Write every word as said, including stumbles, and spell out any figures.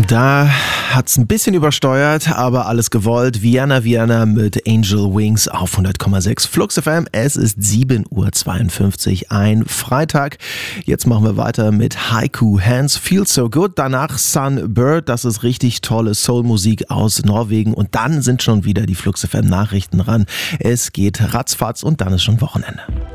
Da hat's ein bisschen übersteuert, aber alles gewollt. Vienna, Vienna mit Angel Wings auf hundert Komma sechs Flux F M. Es ist sieben Uhr zweiundfünfzig, ein Freitag. Jetzt machen wir weiter mit Haiku Hands Feel So Good. Danach Sunbird, das ist richtig tolle Soulmusik aus Norwegen. Und dann sind schon wieder die Flux F M Nachrichten ran. Es geht ratzfatz und dann ist schon Wochenende.